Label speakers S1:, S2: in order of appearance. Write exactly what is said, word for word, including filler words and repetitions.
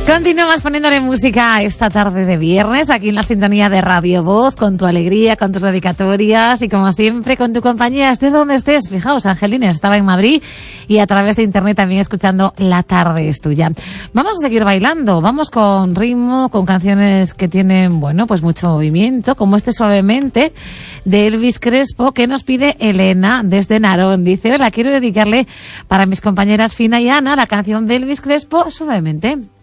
S1: Continuamos poniéndole música esta tarde de viernes aquí en la sintonía de Radio Voz, con tu alegría, con tus dedicatorias y como siempre con tu compañía, estés donde estés. Fijaos, Angelina estaba en Madrid y a través de internet también escuchando La Tarde es Tuya. Vamos a seguir bailando, vamos con ritmo, con canciones que tienen, bueno, pues mucho movimiento, como este Suavemente de Elvis Crespo, que nos pide Elena desde Narón. Dice, hola, quiero dedicarle para mis compañeras Fina y Ana la canción de Elvis Crespo, Suavemente.